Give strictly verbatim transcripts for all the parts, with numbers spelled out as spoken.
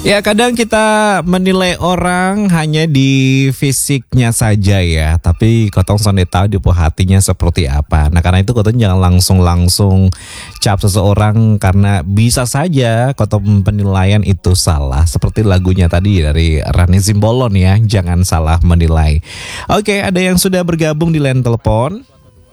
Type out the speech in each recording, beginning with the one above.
Ya, kadang kita menilai orang hanya di fisiknya saja ya, tapi kotong sonde tahu di hatinya seperti apa. Nah, karena itu kotong jangan langsung-langsung cap seseorang karena bisa saja kotong penilaian itu salah. Seperti lagunya tadi dari Rani Simbolon ya, jangan salah menilai. Oke, ada yang sudah bergabung di line telepon.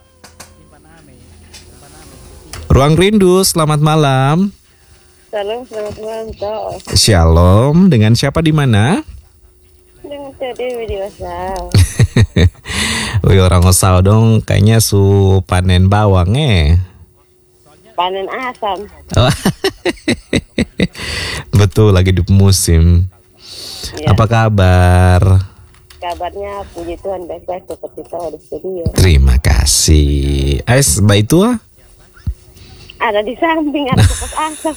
Ruang Rindu, selamat malam. Salam, selamat malam, Toh. Shalom, dengan siapa di mana? Dengan Dewi di Osau. Wih, orang Osau dong, kayaknya su panen bawang eh. Panen asam. Oh. Betul, lagi di musim. Ya. Apa kabar? Kabarnya puji Tuhan baik-baik seperti tahu di studio. Terima kasih. Ais, baik tua? Ada di samping, ada kupas asam.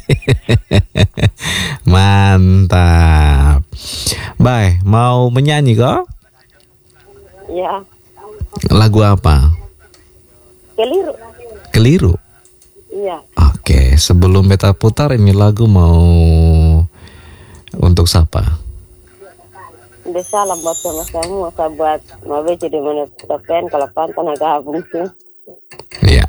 Mantap. Baik, mau menyanyi kok? Ya, Lagu apa? keliru. Keliru. Iya. Oke, sebelum beta putar ini lagu mau untuk siapa? Udah salam buat sama semua, sahabat. Mau jadi mana topen kalau pantan agak gabung sih. Iya.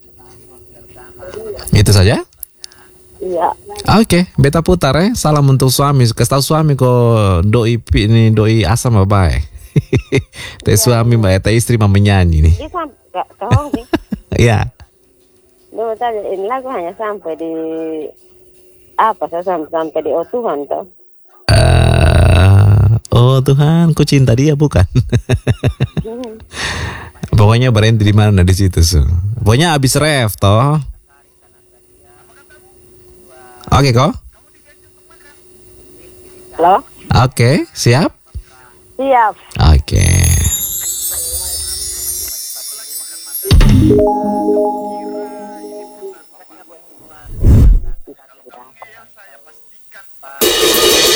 Itu saja? Iya. Oke, beta putar ya. Salam untuk suami. Kasih tahu suami kok doi ini doi asam apa ya? Teh suami mbak, teh istri mau menyanyi nih. Ini sampai kau nih. Iya. Dulu tadi ini lagu hanya sampai di apa? Saya sampai sampai di Oh Tuhan toh. Uh, oh Tuhan, ku cinta dia bukan? Pokoknya berhenti di mana di situ su. Pokoknya abis ref toh. Oke kok? Halo? Oke, siap? Siap. Oke.